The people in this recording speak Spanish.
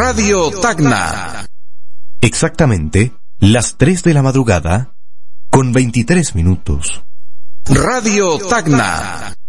Radio Tacna. Exactamente las 3 de la madrugada con 23 minutos. Radio Tacna.